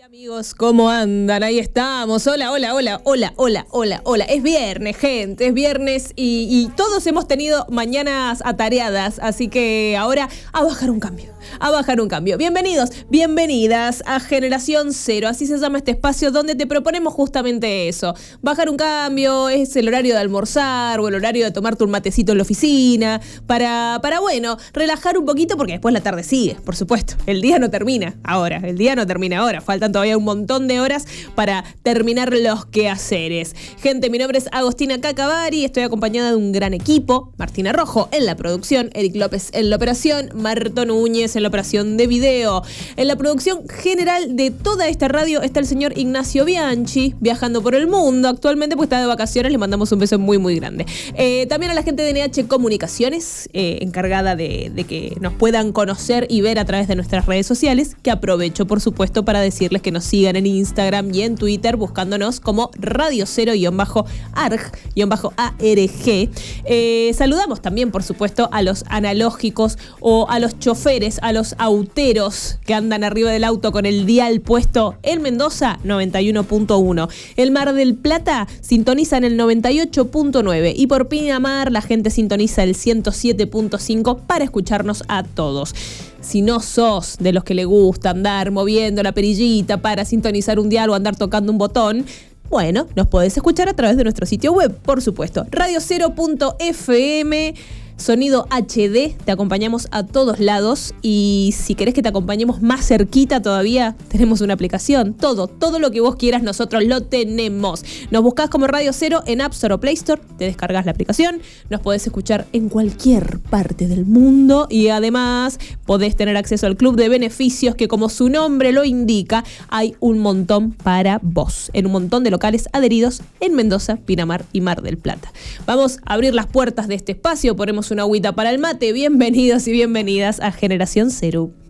Amigos, ¿cómo andan? Ahí estamos. Hola. Es viernes, gente, es viernes y todos hemos tenido mañanas atareadas, así que ahora a bajar un cambio. Bienvenidos, bienvenidas a Generación Cero, así se llama este espacio donde te proponemos justamente eso. Bajar un cambio, es el horario de almorzar o el horario de tomarte un matecito en la oficina, para relajar un poquito porque después la tarde sigue, por supuesto. El día no termina ahora, faltan todavía un montón de horas para terminar los quehaceres. Gente, mi nombre es Agostina Cacavari, estoy acompañada de un gran equipo: Martina Rojo en la producción, Eric López en la operación, Marto Núñez en la operación de video. En la producción general de toda esta radio está el señor Ignacio Bianchi, viajando por el mundo actualmente porque está de vacaciones. Le mandamos un beso muy muy grande. También a la gente de NH Comunicaciones, encargada de que nos puedan conocer y ver a través de nuestras redes sociales, que aprovecho por supuesto para decirles que nos sigan en Instagram y en Twitter buscándonos como Radio Cero-ARG. Saludamos también por supuesto a los analógicos o a los choferes, a los auteros que andan arriba del auto con el dial puesto en Mendoza 91.1. El Mar del Plata sintoniza en el 98.9 y por Pinamar la gente sintoniza el 107.5 para escucharnos a todos. Si no sos de los que le gusta andar moviendo la perillita para sintonizar un dial o andar tocando un botón, bueno, nos podés escuchar a través de nuestro sitio web, por supuesto, radiocero.fm. Sonido HD, te acompañamos a todos lados y si querés que te acompañemos más cerquita todavía, tenemos una aplicación. Todo lo que vos quieras nosotros lo tenemos. Nos buscás como Radio Cero en App Store o Play Store, te descargas la aplicación, nos podés escuchar en cualquier parte del mundo y además podés tener acceso al club de beneficios que, como su nombre lo indica, hay un montón para vos, en un montón de locales adheridos en Mendoza, Pinamar y Mar del Plata. Vamos a abrir las puertas de este espacio, ponemos una agüita para el mate. Bienvenidos y bienvenidas a Generación Cero.